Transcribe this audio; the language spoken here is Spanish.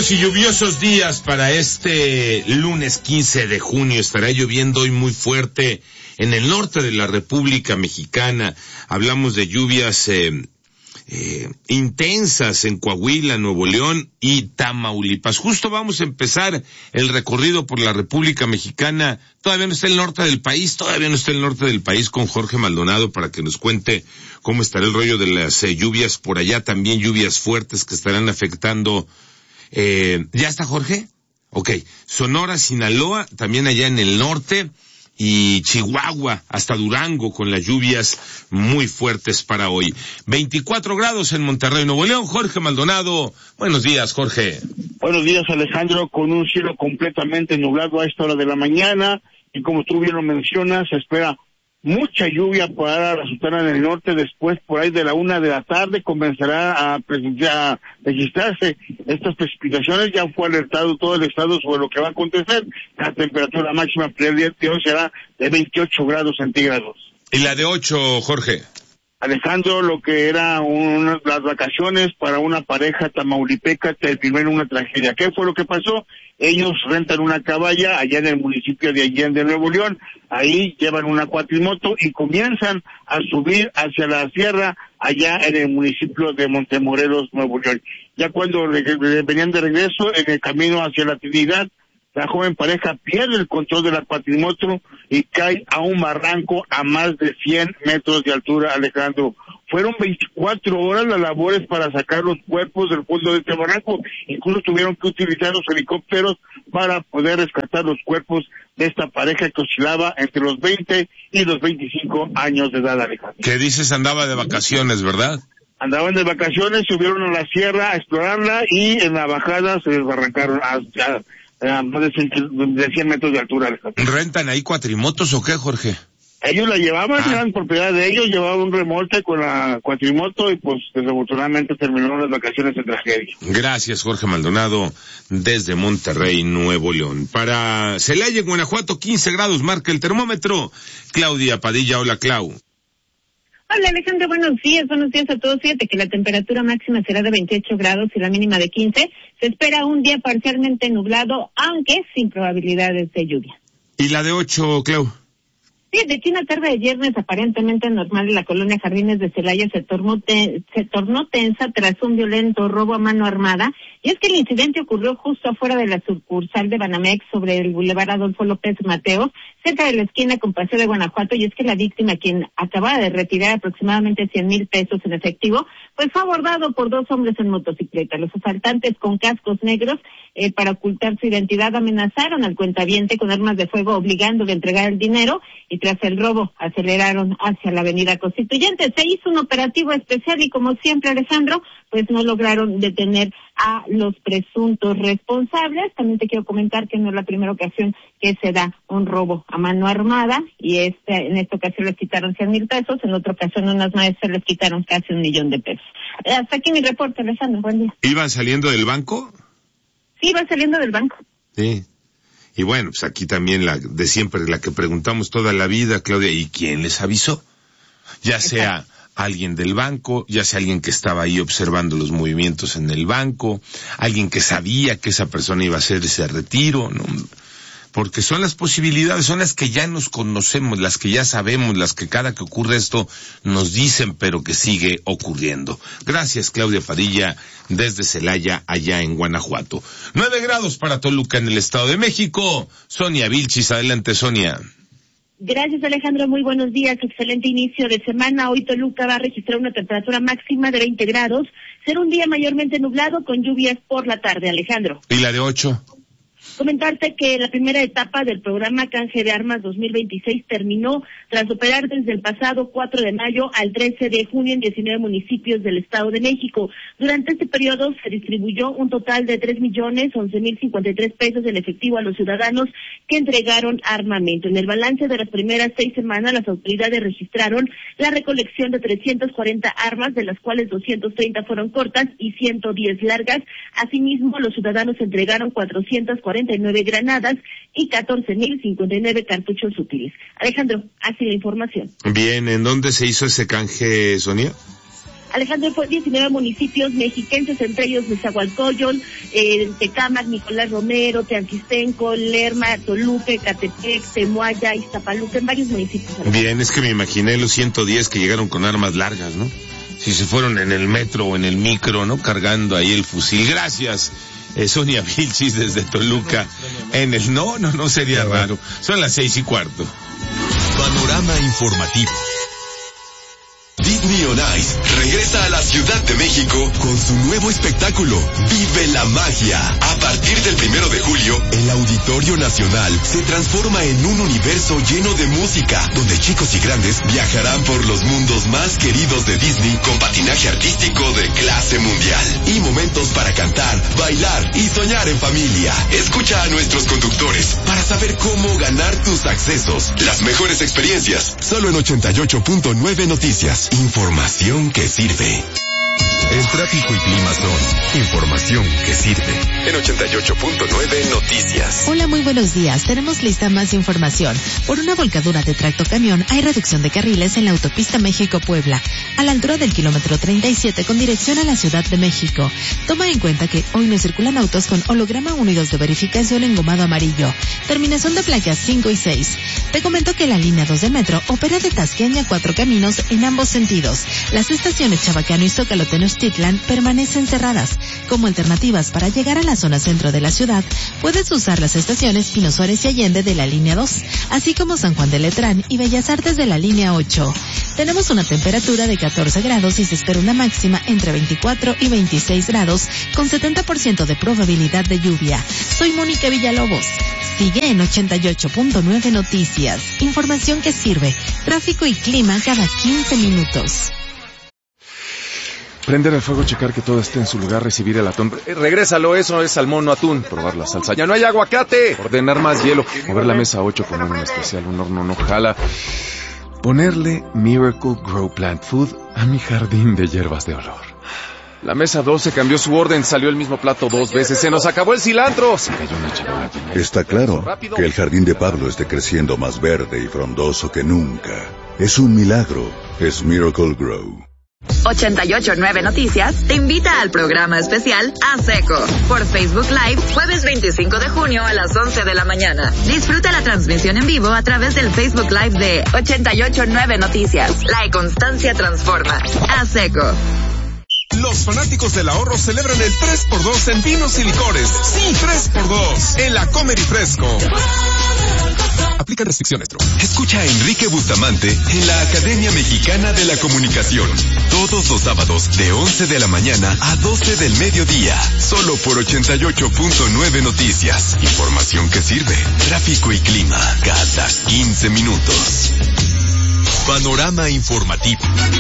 Buenos y lluviosos días para este lunes 15 de junio. Estará lloviendo hoy muy fuerte en el norte de la República Mexicana. Hablamos de lluvias intensas en Coahuila, Nuevo León y Tamaulipas. Justo vamos a empezar el recorrido por la República Mexicana. Todavía no está el norte del país, con Jorge Maldonado para que nos cuente cómo estará el rollo de las lluvias por allá. También lluvias fuertes que estarán afectando. ¿Ya está Jorge? Ok. Sonora, Sinaloa, también allá en el norte, y Chihuahua hasta Durango con las lluvias muy fuertes para hoy. 24 grados en Monterrey, Nuevo León. Jorge Maldonado. Buenos días, Jorge. Buenos días, Alejandro, con un cielo completamente nublado a esta hora de la mañana, y como tú bien lo mencionas, se espera mucha lluvia para resultar en el norte. Después, por ahí de la 1 de la tarde, comenzará a registrarse estas precipitaciones. Ya fue alertado todo el estado sobre lo que va a acontecer. La temperatura máxima para el día de hoy será de 28 grados centígrados. ¿Y la de 8, Jorge? Alejandro, lo que era las vacaciones para una pareja tamaulipeca terminó en una tragedia. ¿Qué fue lo que pasó? Ellos rentan una caballa allá en el municipio de Allende, Nuevo León. Ahí llevan una cuatrimoto y comienzan a subir hacia la sierra allá en el municipio de Montemorelos, Nuevo León. Ya cuando venían de regreso en el camino hacia la Trinidad, la joven pareja pierde el control de la cuatrimoto y cae a un barranco a más de 100 metros de altura, Alejandro. Fueron 24 horas las labores para sacar los cuerpos del fondo de este barranco. Incluso tuvieron que utilizar los helicópteros para poder rescatar los cuerpos de esta pareja que oscilaba entre los 20 y los 25 años de edad, Alejandro. ¿Qué dices? Andaba de vacaciones, ¿verdad? Andaban de vacaciones, subieron a la sierra a explorarla y en la bajada se desbarrancaron a más de 100 metros de altura, Alejandro. ¿Rentan ahí cuatrimotos o qué, Jorge? Ellos la llevaban, eran propiedad de ellos, llevaban un remolque con la cuatrimoto y pues desafortunadamente terminaron las vacaciones en tragedia. Gracias, Jorge Maldonado, desde Monterrey, Nuevo León. Para Celaya, Guanajuato, 15 grados marca el termómetro. Claudia Padilla, hola, Clau. Hola, Alejandro, buenos días a todos. Fíjate que la temperatura máxima será de 28 grados y la mínima de 15. Se espera un día parcialmente nublado, aunque sin probabilidades de lluvia. ¿Y la de 8, Clau? Sí, de China tarde de viernes aparentemente normal en la colonia Jardines de Celaya se tornó tensa tras un violento robo a mano armada. Y es que el incidente ocurrió justo afuera de la sucursal de Banamex sobre el Boulevard Adolfo López Mateos, cerca de la esquina con Paseo de Guanajuato. Y es que la víctima, quien acababa de retirar aproximadamente 100,000 pesos en efectivo, pues fue abordado por 2 hombres en motocicleta. Los asaltantes con cascos negros para ocultar su identidad amenazaron al cuentaviente con armas de fuego, obligándole a entregar el dinero, y tras el robo aceleraron hacia la avenida Constituyentes. Se hizo un operativo especial y, como siempre, Alejandro, pues no lograron detener a los presuntos responsables. También te quiero comentar que no es la primera ocasión que se da un robo a mano armada, y en esta ocasión les quitaron 100,000 pesos, en otra ocasión unas maestras les quitaron casi 1,000,000 de pesos. Hasta aquí mi reporte, Alejandro, buen día. ¿Iban saliendo del banco? Sí, iban saliendo del banco. Sí. Y bueno, pues aquí también la de siempre, la que preguntamos toda la vida, Claudia, ¿y quién les avisó? Ya sea alguien del banco, ya sea alguien que estaba ahí observando los movimientos en el banco, alguien que sabía que esa persona iba a hacer ese retiro, ¿no? Porque son las posibilidades, son las que ya nos conocemos, las que ya sabemos, las que cada que ocurre esto nos dicen, pero que sigue ocurriendo. Gracias, Claudia Padilla, desde Celaya, allá en Guanajuato. 9 grados para Toluca, en el Estado de México. Sonia Vilchis, adelante, Sonia. Gracias, Alejandro, muy buenos días, excelente inicio de semana. Hoy Toluca va a registrar una temperatura máxima de 20 grados. Será un día mayormente nublado con lluvias por la tarde, Alejandro. ¿Y la de 8? Comentarte que la primera etapa del programa Canje de Armas 2026 terminó tras operar desde el pasado 4 de mayo al 13 de junio en 19 municipios del Estado de México. Durante este periodo se distribuyó un total de 3,11,053 pesos en efectivo a los ciudadanos que entregaron armamento. En el balance de las primeras 6 semanas, las autoridades registraron la recolección de 340 armas, de las cuales 230 fueron cortas y 110 largas. Asimismo, los ciudadanos entregaron 449 granadas y 14,059 cartuchos útiles. Alejandro, así la información. Bien, ¿en dónde se hizo ese canje, Sonia? Alejandro, fue 19 municipios mexiquenses, entre ellos Nezahualcóyotl, Tecámac, Nicolás Romero, Teanquistenco, Lerma, Toluca, Ecatepec, Temuaya, Iztapaluca, en varios municipios. Bien, es que me imaginé los 110 que llegaron con armas largas, ¿no? Si se fueron en el metro o en el micro, ¿no? Cargando ahí el fusil. Gracias, Sonia Vilchis desde Toluca. No sería raro. Son las 6:15. Panorama informativo. Disney on Ice regresa a la Ciudad de México con su nuevo espectáculo, Vive la Magia. A partir del 1 de julio, el Auditorio Nacional se transforma en un universo lleno de música, donde chicos y grandes viajarán por los mundos más queridos de Disney con patinaje artístico de clase mundial y momentos para cantar, bailar y soñar en familia. Escucha a nuestros conductores para saber cómo ganar tus accesos. Las mejores experiencias, solo en 88.9 Noticias. Información que sirve. El tráfico y clima son información que sirve. En 88.9 Noticias. Hola, muy buenos días. Tenemos lista más información. Por una volcadura de tractocamión hay reducción de carriles en la autopista México-Puebla, a la altura del kilómetro 37 con dirección a la Ciudad de México. Toma en cuenta que hoy no circulan autos con holograma 1 y 2 de verificación engomado amarillo. Terminación de placas 5 y 6. Te comento que la línea 2 de metro opera de Tasqueña a 4 Caminos en ambos sentidos. Las estaciones Chabacano y Zócalo Tenochtitlan permanecen cerradas. Como alternativas para llegar a la zona centro de la ciudad, puedes usar las estaciones Pino Suárez y Allende de la línea 2, así como San Juan de Letrán y Bellas Artes de la línea 8. Tenemos una temperatura de 14 grados y se espera una máxima entre 24 y 26 grados, con 70% de probabilidad de lluvia. Soy Mónica Villalobos. Sigue en 88.9 Noticias. Información que sirve. Tráfico y clima cada 15 minutos. Prender el fuego, checar que todo esté en su lugar, recibir el atún. Regrésalo, eso es salmón, no atún. Probar la salsa. ¡Ya no hay aguacate! Ordenar más hielo. Mover la mesa 8, poner un especial, un horno no jala. Ponerle Miracle Grow Plant Food a mi jardín de hierbas de olor. La mesa 12 cambió su orden, salió el mismo plato 2 veces. ¡Se nos acabó el cilantro! Se cayó una charola llena. Está claro que el jardín de Pablo esté creciendo más verde y frondoso que nunca. Es un milagro. Es Miracle Grow. 88.9 Noticias te invita al programa especial A Seco por Facebook Live, jueves 25 de junio a las 11 de la mañana. Disfruta la transmisión en vivo a través del Facebook Live de 88.9 Noticias. La constancia transforma. A Seco. Los fanáticos del ahorro celebran el 3x2 en vinos y licores. Sí, 3x2 en la Comer y Fresco. Aplican restricciones. Escucha a Enrique Bustamante en la Academia Mexicana de la Comunicación. Todos los sábados de 11 de la mañana a 12 del mediodía. Solo por 88.9 Noticias. Información que sirve. Tráfico y clima cada 15 minutos. Panorama informativo.